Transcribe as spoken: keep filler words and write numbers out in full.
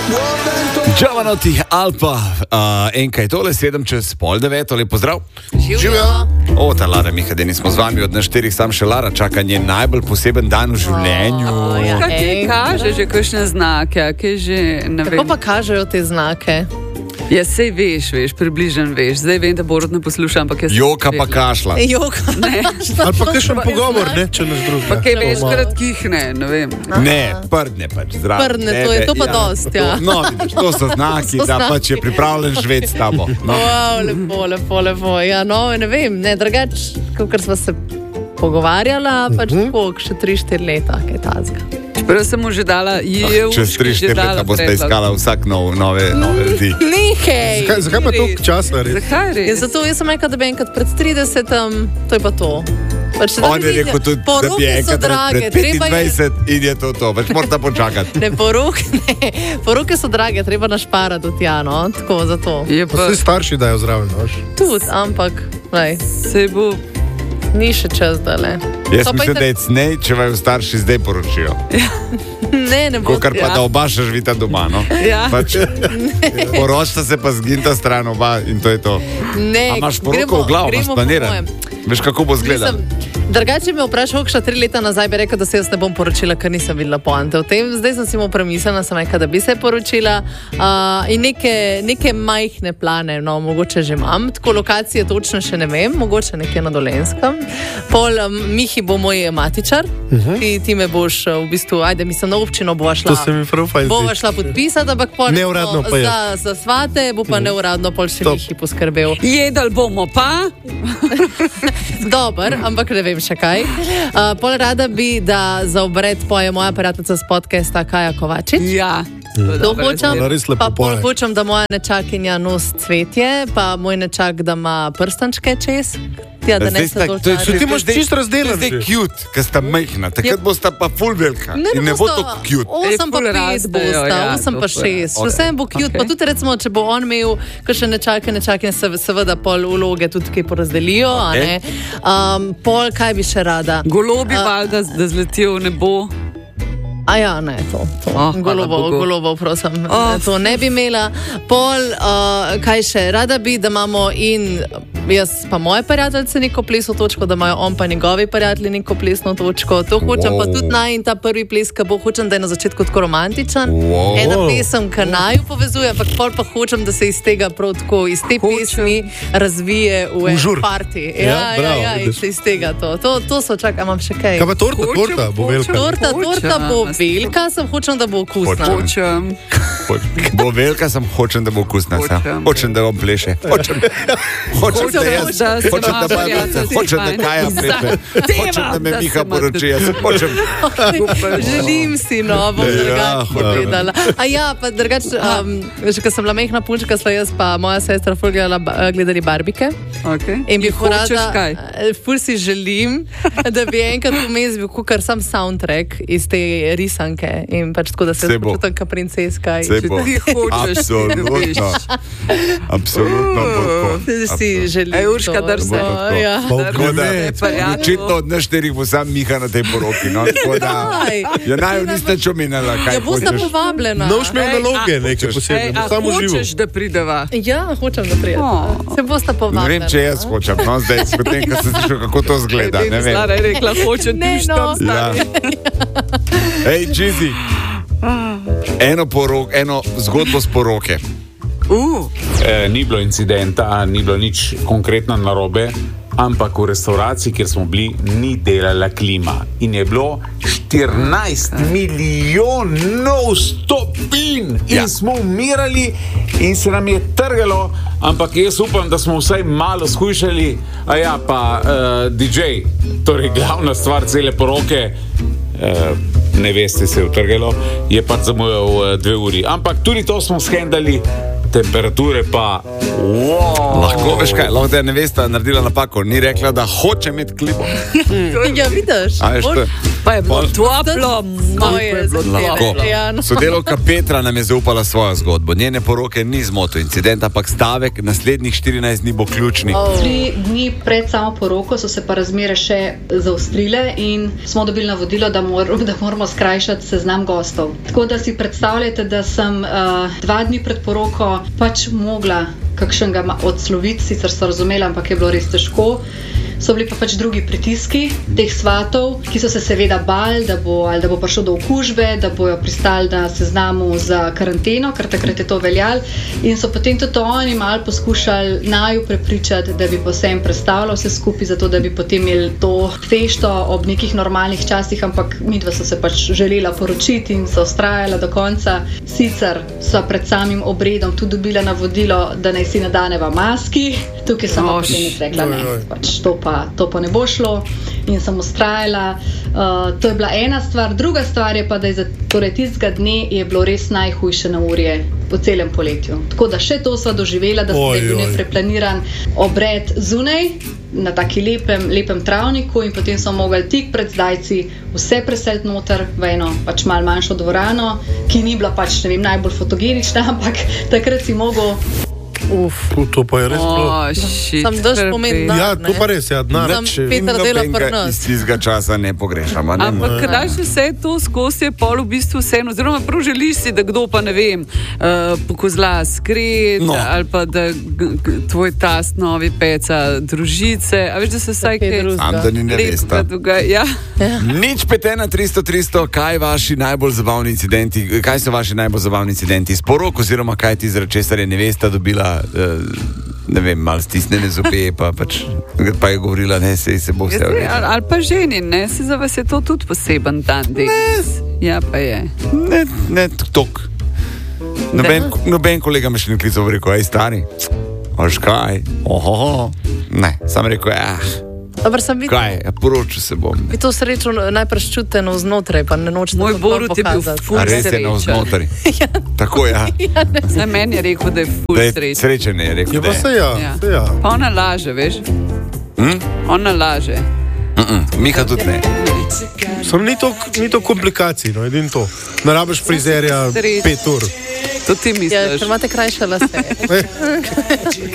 Giovanotti, Alpa, uh, enkaj tole, sedem čez pol deveto, lep pozdrav. Živijo. O, ta Lara Miha, da nismo z vami od nas štirih, sam še Lara čaka njen najbolj poseben dan v življenju. Oh, ja. Kaj ti kaže že kakšne znake, kaj že ne vem. Kako pa kažejo te znake? Ja, sej veš, veš, približen veš. Zdaj vem, da Borut ne posluša, ampak jaz... Joka pa kašla. Joka. Ne. Ali pa kakšen pogovor, ne, če naš drug. Pa kaj veš, kratkih ne, ne vem. Ne, prdne pač, zdravo. Prdne, to je to pa ja, dost, ja. To, no, vidiš, to so znaki, To so da znaki. pač je pripravljen živeti s tabo. No. Wow, lepo, lepo, lepo. Ja, no, ne vem, ne, drugač, kakor sva se pogovarjala, pač Mhm. tako, še tri štiri leta, kaj tazga. Prvo sem mu že dala, je Čez tri štiri leta boste iskala vsak nov, nove, nove ljudi. Nehej! Zakaj, zakaj pa toliko časa res? Zakaj Ja, res? zato jaz sem rekla, da bi enkrat pred tridesetim, to je pa to. Pač, On je rekel tudi, da bi poroke so enkrat drage, pred treba je... petindvajset in je to to, pač morate počakati. Ne, poroke, ne, poroke so drage, treba našparati do tja, no, tako zato. Je Pa pa, vsi starši dajo zraven, noš. Tudi, ampak, lej, se bo... ni še čas, da le. Jaz So pa mislim, itak- da je cnej, če vaju starši zdaj poročijo. Ne, ne bo. Kar pa Ja. da oba še živita doma, no? Ja. Pač, poročita se pa zginta stran oba in to je to. Ne, A imaš poroko gremo- v glavu, imaš gremo po planiran? mojem. Veš, kako bo izgledalo? Mislim, drugače me vprašal, kakšna tri leta nazaj bi rekel, da se jaz ne bom poročila, ker nisem videla poante v tem. Zdaj sem si mu premislila, sem rekla, da bi se poročila uh, in neke, neke majhne plane, no, mogoče že imam. Tako lokacije točno še ne vem, mogoče nekje na Dolenskem. Pol um, Mihi bo moj matičar, uh -huh. ti, ti me boš uh, v bistvu, ajde, mislim, na občino bova šla. To se mi prav fajn Bova zdi. šla podpisati, ampak pol Neuradno pa je. za, za svate bo pa neuradno pol še Top. Mihi poskrbel. Jedel bomo pa, Dober, ampak ne vem še kaj. Uh, pol rada bi, da za obred poje moja prijateljica z podcasta Kaja Kovačič. ja. To je To dobra hočem, Ona res lepo pa pol poje. hočem, da moja nečakinja nos cvetje, pa moj nečak, da ima prstančke čez. Ja, da ne Zdaj se sta- to to je- čari. Ti imaš zdaj- čisto razdelan Zdaj že. cute, ker sta majhna, takrat Ja. bosta pa full velika. Ne, In ne bo bosta- to cute. Osem pa ful pet rastejo, bosta, ja, osem to pa ful šest. rastejo. Vsem bo cute, Okej. pa tudi recimo, če bo on imel kakšne nečake, nečake se seveda pol vloge tudi kaj porazdelijo, a Okej. ne. Um, pol, kaj bi še rada? Golobi A- valjda, da zletijo v nebo. A ja, ne, to. to. Oh, hvala golobov, Bogu. golobov, prosim. Oh. To ne bi imela. Pol, uh, kaj še, rada bi, da imamo in jaz pa moje prijateljice neko plesno točko, da imajo on pa njegovi prijatelji neko plesno točko. To hočem wow. pa Wow. tudi naj in ta prvi ples, ki bo hočem, da je na začetku tako romantičen. Wow. Ena pesem, ki naju povezuje, ampak pol pa hočem, da se iz tega prav tako, iz te Hočem. pesmi razvije v en žur. party. Ja, Ja, ja, bravo, ja, in vidiš. se iz tega to. To, to so, čakaj, imam še kaj. Kaj pa torta, Hočem, torta bo hočem. velika. Torta, torta bo Hočem. velika, sem hočem, da bo okusna. Hočem. Hočem. Bo velika, sem hočem, da bo okusna. Hočem, Hočem. hočem da on pleše. Hočem, hočem da jaz, da se hočem, da ima Barbara, prijatelj, hočem, da fajn. Kaja pleše. Hočem, da me Da se Miha imate- poroči. Jaz hočem. Želim si, no, bom Ja, drugače hvala. povedala. A ja, pa drugače, um, že ko sem bila mehna punčka, sva jaz pa moja sestra ful gledala, ba- gledali barbike. Okay. In bi In hočeš rada, kaj? eh, ful si želim, da bi enkrat vmes bil kar sam soundtrack iz te risanke in pač tako, da se Se bo. počutim kot princeska. in- Se Če bo. ti hočeš, Absolutno. Absolutno bo tako. Si Absolutno. želim. Ej, Urška, to, drž se. no, Bo tako. ja. Tako da, Ne, prijatelj. očitno od nas štirih bo sam Miha na tej poroki. No? Tako da, Aj. ja, naj niste čominala, kaj Ja, bosta hočeš. povabljena. No, šmev Ej, naloge, a, nekaj Ej, posebej. a Samo živo. hočeš, da prideva? Ja, hočem, da prijete. Oh. Se bosta Ne povabljena. vem, če jaz hočem, no, zdaj, potem, ko sem slišal, kako to zgleda. Ne vem. Stara je rekla, hočem, Ne, ti no. štam, stari. Ja. Hej, Džizi, eno, porok, eno zgodbo z poroke. Uh, E, ni bilo incidenta, ni bilo nič konkretno narobe, ampak v restavraciji, kjer smo bili, ni delala klima. In je bilo štirinajst milijonov stopinj in Ja. ja. smo umirali in se nam je trgalo, ampak jaz upam, da smo vsaj malo skušali. A ja, pa uh, D J, torej glavna stvar cele poroke. Uh, ne veste, se je utrgalo, je pač zamujal uh, dve uri. Ampak tudi to smo shendali temperature pa. Wow. Lahko, veš kaj, lahko da je nevesta naredila napako, ni rekla, da hoče imeti klimo. Ja, vidiš. A veš, to je- Pa je bilo Pol- toplo, Moje Lahko. zadeve. Ja, no. Sodelavka Petra nam je zaupala svojo zgodbo. Njene poroke ni zmotil incident, ampak stavek naslednjih štirinajst dni bo ključni. Oh. Tri dni pred samo poroko so se pa razmere še zaostrile in smo dobili navodilo, da, mor, da moramo skrajšati seznam gostov. Tako da si predstavljate, da sem uh, dva dni pred poroko pač mogla kakšnega ma- odsloviti, sicer so razumela, ampak je bilo res težko. So bili pa pač drugi pritiski teh svatov, ki so se seveda bali, da bo, ali da bo prišlo do okužbe, da bojo pristali na seznamu za karanteno, ker takrat je to veljalo. In so potem tudi oni malo poskušali naju prepričati, da bi povsem predstavljal vse skupaj, zato da bi potem imeli to fešto ob nekih normalnih časih, ampak midva so se pač želela poročiti in so vztrajala do konca. Sicer so pred samim obredom tudi dobila navodilo, da naj si nadaneva maski. Tukaj sem pa Oš. potem jaz rekla, ne, Oj, oj. pač to pa, to pa ne bo šlo in sem ustrajala. Uh, to je bila ena stvar. Druga stvar je pa, da je za, torej tistega dne je bilo res najhujše neurje po celem poletju. Tako da še to sva doživela, da Oj, je bil oj. nepreplaniran obred zunaj, na taki lepem, lepem travniku in potem smo mogli tik pred zdajci vse preseliti noter v eno pač malo manjšo dvorano, ki ni bila pač, ne vem, najbolj fotogenična, ampak takrat si mogel. Uf. Tu, to pa je res bilo. Oh, shit, Sam daš pomeni trpi. denar, Ja, ne? to pa res, ja, denar. Sam Če- Peter dela pri Nobenega nas. iz tistega časa ne pogrešamo. Ne? Ampak kdaj še vse to skozi je pol v bistvu vseeno, oziroma prav želiš si, da kdo pa ne vem, uh, pokozla skret, No. ali pa da g- g- tvoj tast novi peca družice, a veš, da se vsaj Kaj kaj drugega. Sam, da ni nevesta. lepega dogaja. Ja. Nič petena tristo tristo, kaj vaši najbolj zabavni incidenti, kaj so vaši najbolj zabavni incidenti iz porok, oziroma kaj ti zaradi česar je nevesta dobila, eh, ne vem, malo stisnjene zobe, pa, pač, pa je govorila, ne, sej se bo vse Jaz, ali, uredilo. ali pa ženi, ne, se za vas je to tudi poseben dan. Danes. Ja, pa je. Ne, ne, tok. Noben, noben kolega me še ni klical, rekel, aj stari, oš kaj, oho, ne, sam rekel, ah, Dobar, sem videl. kaj, ja, poročil se bom. Vi to srečo najprej čutite navznotraj, pa ne nočete Moj to gor Borut je bil pokazati. ful A res je srečen. navznotraj. Tako ja, Zdaj meni je rekel, da je ful da je srečen. srečen, je rekel, Ja, da pa je. se ja, Ja. se ja. Pa ona laže, veš? Hm? Ona laže. Mm-mm, Miha tudi ne. Sam ni to, ni to komplikacij, no, edin to. Ne rabiš frizerja Srečen. pet ur. To ti Ja, misliš. ker imate krajše lase.